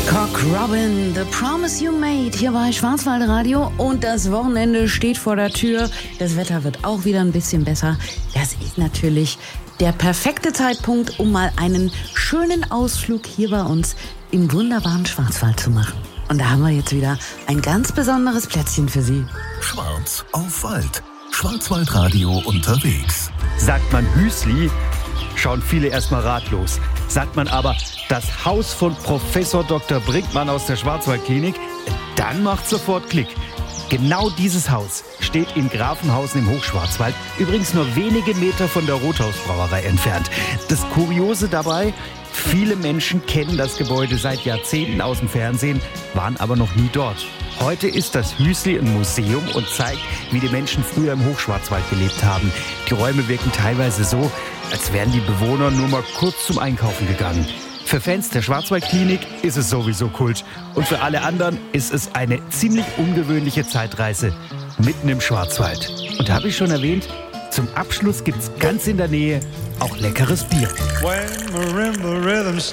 Cock Robin, The Promise You Made, hier bei Schwarzwaldradio, und das Wochenende steht vor der Tür. Das Wetter wird auch wieder ein bisschen besser. Das ist natürlich der perfekte Zeitpunkt, um mal einen schönen Ausflug hier bei uns im wunderbaren Schwarzwald zu machen. Und da haben wir jetzt wieder ein ganz besonderes Plätzchen für Sie. Schwarz auf Wald. Schwarzwaldradio unterwegs. Sagt man Hüsli, schauen viele erstmal ratlos. Sagt man aber das Haus von Professor Dr. Brinkmann aus der Schwarzwaldklinik, dann macht sofort Klick. Genau dieses Haus steht in Grafenhausen im Hochschwarzwald, übrigens nur wenige Meter von der Rothausbrauerei entfernt. Das Kuriose dabei, viele Menschen kennen das Gebäude seit Jahrzehnten aus dem Fernsehen, waren aber noch nie dort. Heute ist das Hüsli ein Museum und zeigt, wie die Menschen früher im Hochschwarzwald gelebt haben. Die Räume wirken teilweise so, als wären die Bewohner nur mal kurz zum Einkaufen gegangen. Für Fans der Schwarzwaldklinik ist es sowieso Kult. Und für alle anderen ist es eine ziemlich ungewöhnliche Zeitreise mitten im Schwarzwald. Und habe ich schon erwähnt, zum Abschluss gibt's ganz in der Nähe auch leckeres Bier.